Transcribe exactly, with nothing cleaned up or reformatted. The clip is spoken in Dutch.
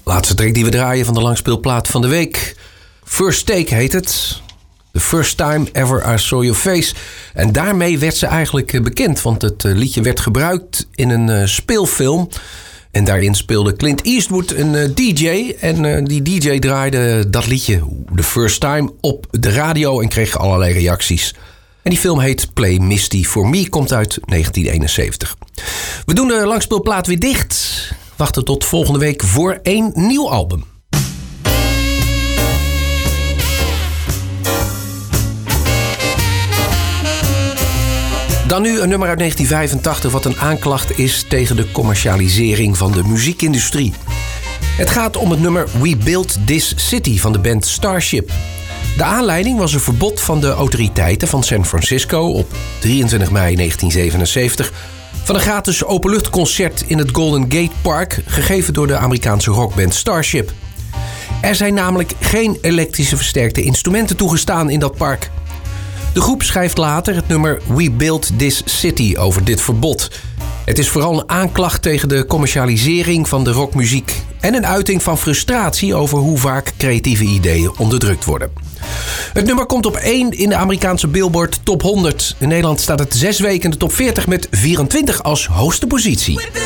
Laatste track die we draaien van de langspeelplaat van de week. First Take heet het. The First Time Ever I Saw Your Face. En daarmee werd ze eigenlijk bekend. Want het liedje werd gebruikt in een speelfilm. En daarin speelde Clint Eastwood een D J. En die D J draaide dat liedje, The First Time, op de radio en kreeg allerlei reacties. En die film heet Play Misty For Me, komt uit negentien eenenzeventig. We doen de langspeelplaat weer dicht. Wachten tot volgende week voor één nieuw album. Dan nu een nummer uit negentien vijfentachtig wat een aanklacht is tegen de commercialisering van de muziekindustrie. Het gaat om het nummer We Built This City van de band Starship. De aanleiding was een verbod van de autoriteiten van San Francisco op drieëntwintig mei negentien zevenenzeventig... van een gratis openluchtconcert in het Golden Gate Park, gegeven door de Amerikaanse rockband Starship. Er zijn namelijk geen elektrische versterkte instrumenten toegestaan in dat park. De groep schrijft later het nummer We Built This City over dit verbod. Het is vooral een aanklacht tegen de commercialisering van de rockmuziek en een uiting van frustratie over hoe vaak creatieve ideeën onderdrukt worden. Het nummer komt op één in de Amerikaanse Billboard Top honderd. In Nederland staat het zes weken in de top veertig met vierentwintig als hoogste positie.